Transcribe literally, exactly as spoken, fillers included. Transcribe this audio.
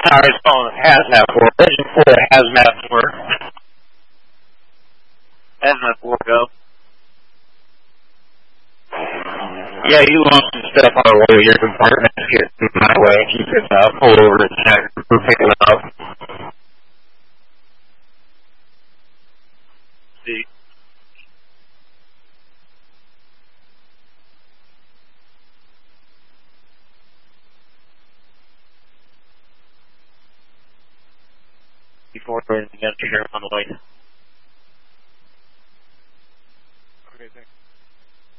Sorry, it's calling hazmat four. Engine four, hazmat four. Hazmat four, go. Yeah, you lost some stuff on the way to your compartment here my way. You could uh, pull over and check for picking it up. See. Before anything else, you're on the way. Okay, thanks.